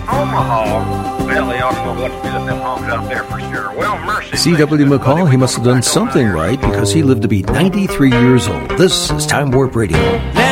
Omaha. Well, they ought to know what to do with them hogs out there for sure. Well, mercy. C.W. McCall, he must have done something right because he lived to be 93 years old. This is Time Warp Radio.